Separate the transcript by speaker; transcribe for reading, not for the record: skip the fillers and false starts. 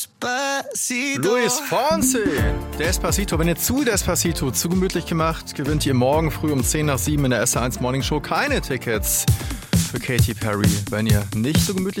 Speaker 1: Luis Fonsi, Despacito. Wenn ihr zu Despacito zu gemütlich gemacht, gewinnt ihr morgen früh um 10 nach 7 in der SR1 Morning Show keine Tickets für Katy Perry. Wenn ihr nicht so gemütlich